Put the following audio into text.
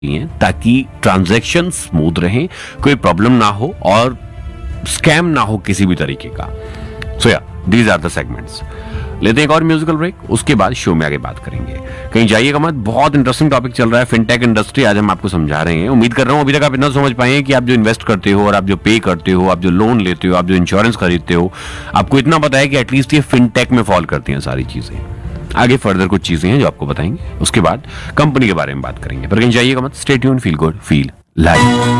चाहिए ताकि transaction smooth रहें, कोई प्रॉब्लम ना हो और स्कैम ना हो किसी भी तरीके का। सो या दीज आर द सेगमेंट्स। लेते हैं एक और म्यूजिकल ब्रेक, उसके बाद शो में आगे बात करेंगे। कहीं जाइएगा मत, बहुत इंटरेस्टिंग टॉपिक चल रहा है फिनटेक इंडस्ट्री, आज हम आपको समझा रहे हैं। उम्मीद कर रहा हूं अभी तक आप इतना समझ पाए हैं कि आप जो इन्वेस्ट करते हो और आप जो पे करते हो, आप जो लोन लेते हो, आप जो इंश्योरेंस खरीदते हो, आपको इतना पता है कि एटलीस्ट ये फिनटेक में फॉल करती हैं सारी चीजें। आगे फर्दर कुछ चीजें हैं जो आपको बताएंगे, उसके बाद कंपनी के बारे में बात करेंगे। पर कहीं जाइएगा मत, stay tuned, feel good, feel live.